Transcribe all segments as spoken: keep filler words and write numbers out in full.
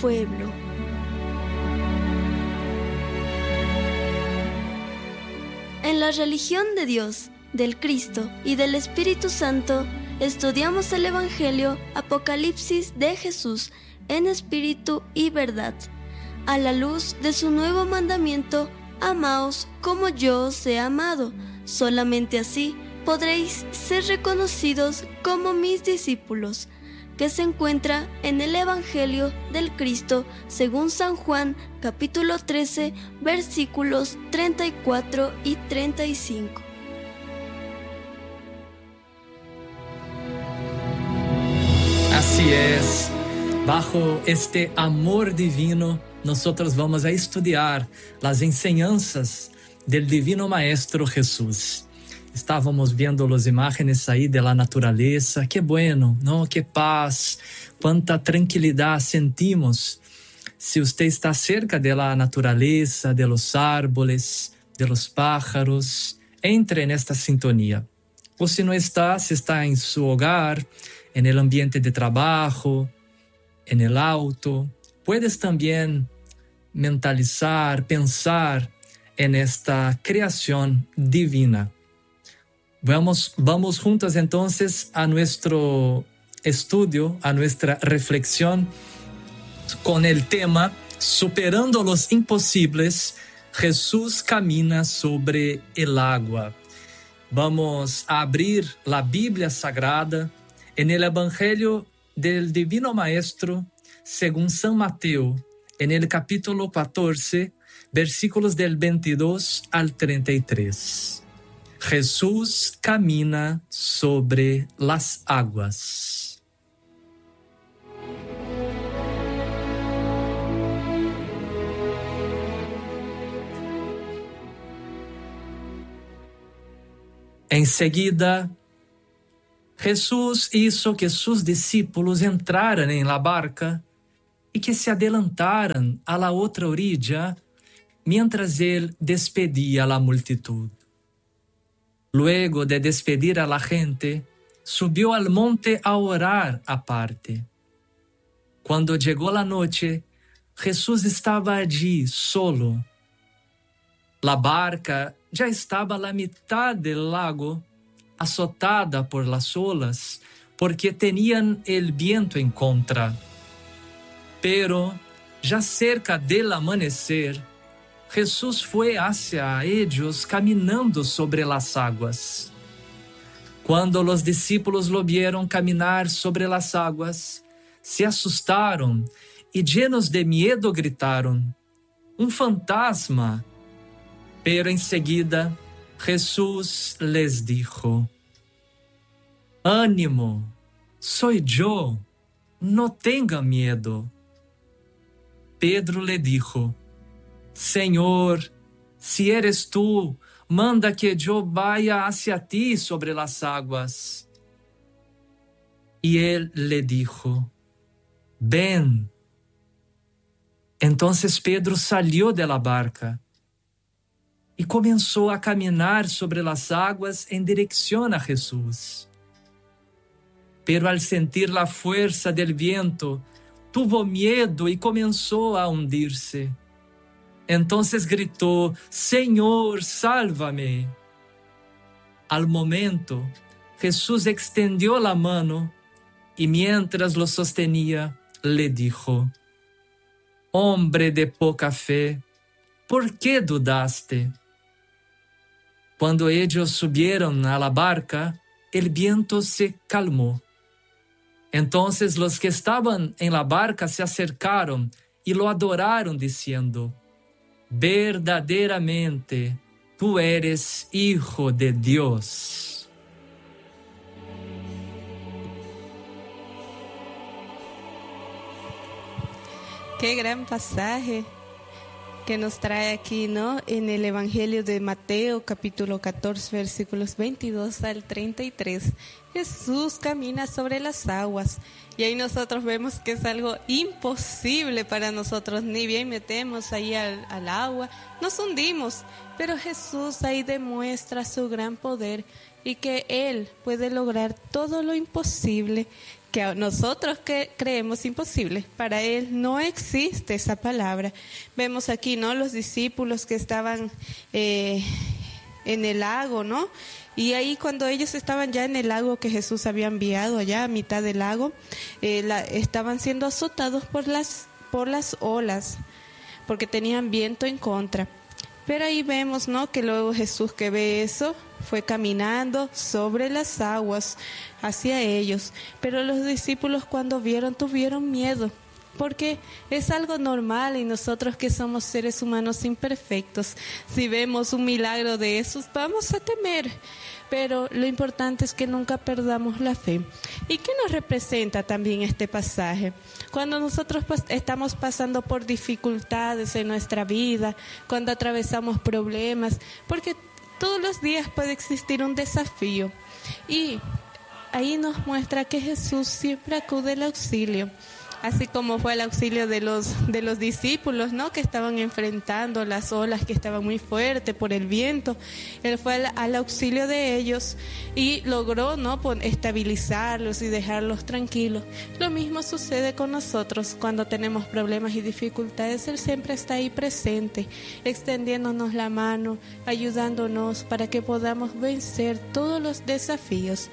pueblo. En la religión de Dios, del Cristo y del Espíritu Santo, estudiamos el Evangelio Apocalipsis de Jesús en espíritu y verdad, a la luz de su nuevo mandamiento: amaos como yo os he amado. Solamente así podréis ser reconocidos como mis discípulos, que se encuentra en el Evangelio del Cristo según San Juan, capítulo trece, versículos treinta y cuatro y treinta y cinco. Así es, bajo este amor divino, nosotros vamos a estudiar las enseñanzas del Divino Maestro Jesús. Estávamos viendo las imágenes ahí de la naturaleza. Qué bueno, ¿no? Qué paz, cuánta tranquilidad sentimos. Si usted está cerca de la naturaleza, de los árboles, de los pájaros, entre en esta sintonía. O si no está, si está en su hogar, en el ambiente de trabajo, en el auto, puedes también mentalizar, pensar en esta creación divina. Vamos, vamos juntos entonces a nuestro estudio, a nuestra reflexión con el tema Superando los imposibles, Jesús camina sobre el agua. Vamos a abrir la Biblia Sagrada en el Evangelio del Divino Maestro según San Mateo, en el capítulo catorce, versículos del veintidós al treinta y tres. Jesús camina sobre las aguas. Enseguida, Jesús hizo que sus discípulos entraran en la barca y que se adelantaran a la otra orilla mientras él despedía a la multitud. Luego de despedir a la gente, subió al monte a orar aparte. Cuando llegó la noche, Jesús estaba allí solo. La barca ya estaba a la mitad del lago, azotada por las olas, porque tenían el viento en contra. Pero, ya cerca del amanecer, Jesús fue hacia ellos caminando sobre las aguas. Cuando los discípulos lo vieron caminar sobre las aguas, se asustaron y llenos de miedo gritaron: ¡un fantasma! Pero enseguida Jesús les dijo: ánimo, soy yo, no tengan miedo. Pedro le dijo: Señor, si eres tú, manda que yo vaya hacia ti sobre las aguas. Y él le dijo: ven. Entonces Pedro salió de la barca y comenzó a caminar sobre las aguas en dirección a Jesús. Pero al sentir la fuerza del viento, tuvo miedo y comenzó a hundirse. Entonces gritó: Señor, sálvame. Al momento, Jesús extendió la mano y mientras lo sostenía, le dijo: hombre de poca fe, ¿por qué dudaste? Cuando ellos subieron a la barca, el viento se calmó. Entonces los que estaban en la barca se acercaron y lo adoraron diciendo: verdaderamente, tú eres Hijo de Dios. Qué gran pasaje que nos trae aquí, ¿no? En el Evangelio de Mateo, capítulo catorce, versículos veintidós al treinta y tres. Jesús camina sobre las aguas. Y ahí nosotros vemos que es algo imposible para nosotros. Ni bien metemos ahí al, al agua, nos hundimos. Pero Jesús ahí demuestra su gran poder y que Él puede lograr todo lo imposible que nosotros que creemos imposible. Para Él no existe esa palabra. Vemos aquí, ¿no?, los discípulos que estaban eh, en el lago, ¿no? Y ahí cuando ellos estaban ya en el lago que Jesús había enviado allá a mitad del lago, eh, la, estaban siendo azotados por las, por las olas, porque tenían viento en contra. Pero ahí vemos, ¿no?, que luego Jesús, que ve eso, fue caminando sobre las aguas hacia ellos. Pero los discípulos, cuando vieron, tuvieron miedo, porque es algo normal, y nosotros que somos seres humanos imperfectos, si vemos un milagro de esos, vamos a temer. Pero lo importante es que nunca perdamos la fe. ¿Y qué nos representa también este pasaje? Cuando nosotros pues, estamos pasando por dificultades en nuestra vida, cuando atravesamos problemas, porque todos los días puede existir un desafío. Y ahí nos muestra que Jesús siempre acude al auxilio. Así como fue el auxilio de los, de los discípulos, ¿no?, que estaban enfrentando las olas que estaban muy fuertes por el viento. Él fue al, al auxilio de ellos y logró, ¿no?, estabilizarlos y dejarlos tranquilos. Lo mismo sucede con nosotros cuando tenemos problemas y dificultades. Él siempre está ahí presente, extendiéndonos la mano, ayudándonos para que podamos vencer todos los desafíos.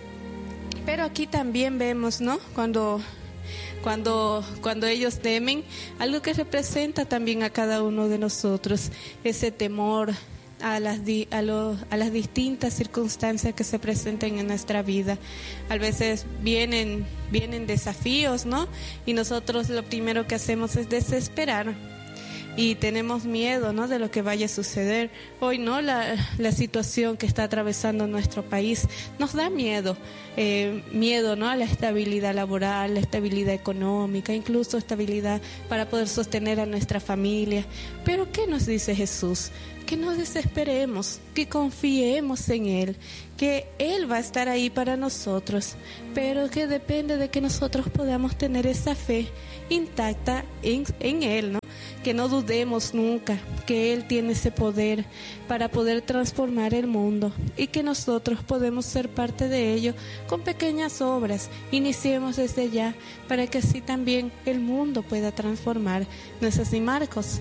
Pero aquí también vemos, ¿no?, cuando... Cuando, cuando ellos temen, algo que representa también a cada uno de nosotros, ese temor a las, di, a, lo, a las distintas circunstancias que se presenten en nuestra vida. A veces vienen, vienen desafíos, ¿no? Y nosotros lo primero que hacemos es desesperar. Y tenemos miedo, ¿no?, de lo que vaya a suceder. Hoy, ¿no?, la, la situación que está atravesando nuestro país nos da miedo. Eh, miedo, ¿no?, a la estabilidad laboral, la estabilidad económica, incluso estabilidad para poder sostener a nuestra familia. Pero ¿qué nos dice Jesús? Que no desesperemos, que confiemos en Él, que Él va a estar ahí para nosotros, pero que depende de que nosotros podamos tener esa fe intacta en, en Él, ¿no? Que no dudemos nunca que Él tiene ese poder para poder transformar el mundo y que nosotros podemos ser parte de ello con pequeñas obras. Iniciemos desde ya para que así también el mundo pueda transformar. ¿No es así, Marcos?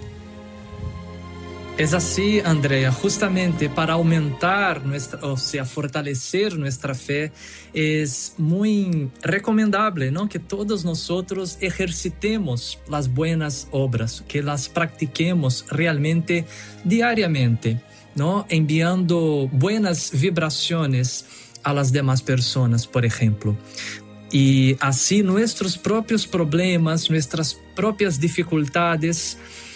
Es así, Andrea, justamente para aumentar nuestra, o sea, fortalecer nuestra fe, es muy recomendable, ¿no?, que todos nosotros ejercitemos las buenas obras, que las practiquemos realmente diariamente, ¿no?, enviando buenas vibraciones a las demás personas, por ejemplo. Y así nuestros propios problemas, nuestras propias dificultades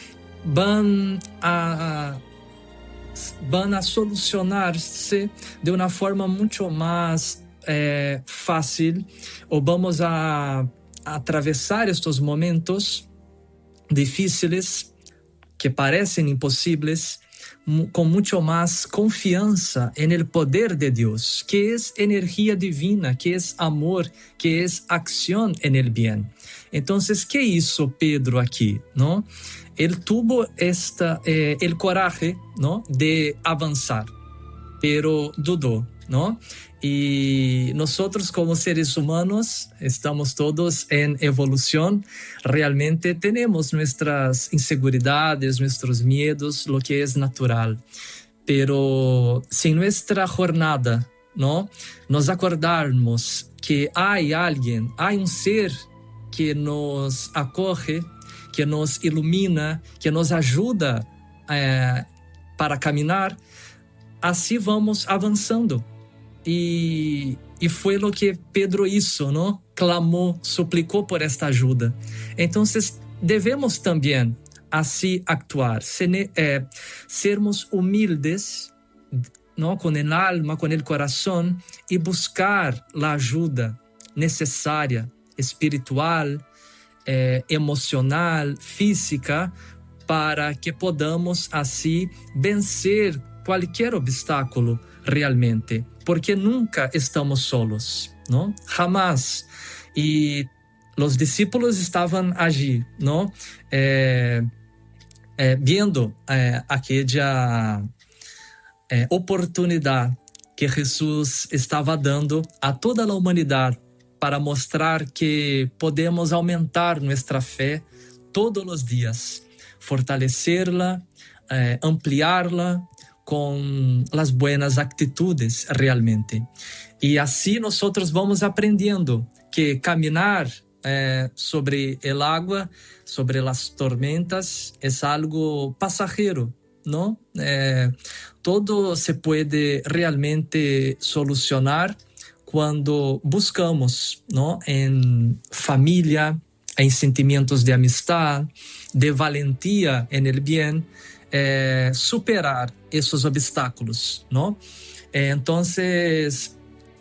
van a, van a solucionarse de una forma mucho más eh, fácil, o vamos a, a atravesar estos momentos difíciles que parecen imposibles con mucho más confianza en el poder de Dios, que es energía divina, que es amor, que es acción en el bien. Entonces, ¿qué hizo Pedro aquí, no? Él tuvo esta, eh, el coraje, ¿no?, de avanzar, pero dudó, ¿no? Y nosotros como seres humanos estamos todos en evolución. Realmente tenemos nuestras inseguridades, nuestros miedos, lo que es natural. Pero si en nuestra jornada, ¿no?, nos acordarmos que hay alguien, hay un ser que nos acoge, que nos ilumina, que nos ajuda eh, para caminar, assim vamos avançando. E, e foi o que Pedro hizo, não? Clamou, suplicou por esta ajuda. Então, devemos também assim actuar, ser, eh, sermos humildes, não? Com el alma, com el coração, e buscar a ajuda necessária, espiritual, Eh, emocional, física, para que podamos assim vencer qualquer obstáculo realmente, porque nunca estamos solos, não? Jamás. E os discípulos estavam allí, não? Eh, eh, vendo eh, aquela eh, oportunidade que Jesus estava dando a toda a humanidade para mostrar que podemos aumentar nuestra fe todos los días, fortalecerla, eh, ampliarla con las buenas actitudes realmente. Y así nosotros vamos aprendiendo que caminar eh, sobre el agua, sobre las tormentas, es algo pasajero, ¿no? Eh, todo se puede realmente solucionar cuando buscamos, ¿no? En familia, en sentimientos de amistad, de valentía en el bien, eh, superar esos obstáculos, ¿no? Eh, entonces,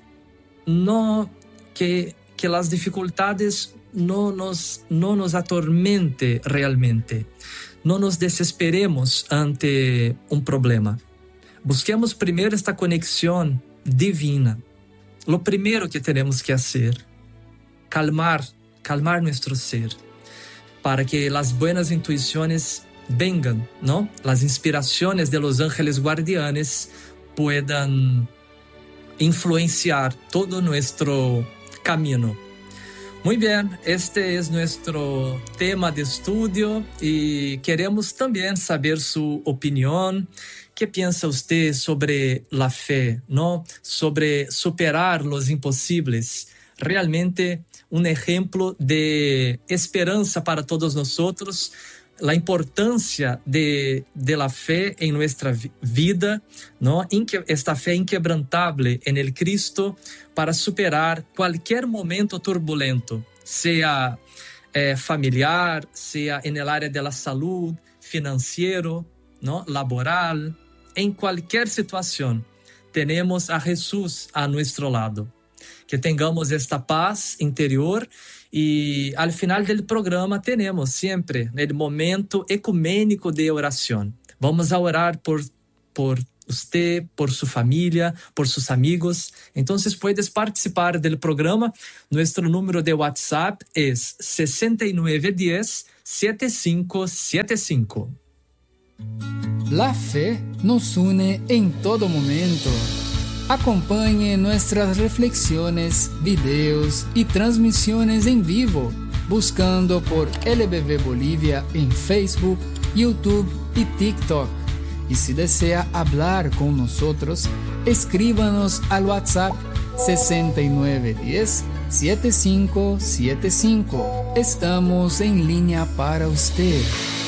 no que, que las dificultades no nos, no nos atormente realmente. No nos desesperemos ante un problema. Busquemos primero esta conexión divina. Lo primero que tenemos que hacer, calmar, calmar nuestro ser, para que las buenas intuiciones vengan, ¿no? Las inspiraciones de los ángeles guardianes puedan influenciar todo nuestro camino. Muy bien, este es nuestro tema de estudio y queremos también saber su opinión. ¿Qué piensa usted sobre la fe, ¿no? Sobre superar los imposibles? Realmente un ejemplo de esperanza para todos nosotros, la importancia de, de la fe en nuestra vida, ¿no? Inque, esta fe inquebrantable en el Cristo para superar cualquier momento turbulento, sea eh, familiar, sea en el área de la salud, financiero, ¿no? Laboral, en cualquier situación. Tenemos a Jesús a nuestro lado. Que tengamos esta paz interior y al final del programa tenemos siempre el momento ecuménico de oración. Vamos a orar por, por usted, por su familia, por sus amigos. Entonces puedes participar del programa. Nuestro número de WhatsApp es sesenta y nueve diez, setenta y cinco setenta y cinco. La fe nos une en todo momento. Acompañe nuestras reflexiones, videos y transmisiones en vivo, buscando por L B V Bolivia en Facebook, YouTube y TikTok. Y si desea hablar con nosotros, escríbanos al WhatsApp sesenta y nueve diez, setenta y cinco setenta y cinco. Estamos en línea para usted.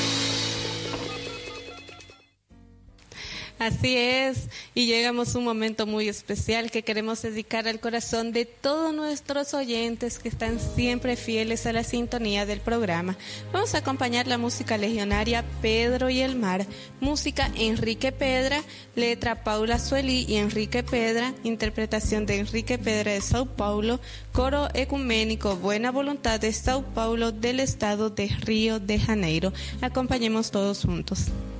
Así es, y llegamos a un momento muy especial que queremos dedicar al corazón de todos nuestros oyentes que están siempre fieles a la sintonía del programa. Vamos a acompañar la música legionaria Pedro y el Mar, música Enrique Pedra, letra Paula Sueli y Enrique Pedra, interpretación de Enrique Pedra de Sao Paulo, coro ecuménico Buena Voluntad de Sao Paulo del estado de Río de Janeiro. Acompañemos todos juntos.